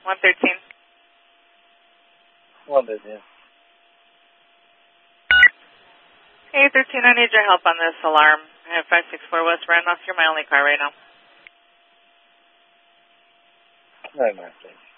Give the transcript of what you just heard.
113. 113. Hey, 13, I need your help on this alarm. I have 564 West Randolph. You're my only car right now. Very nice.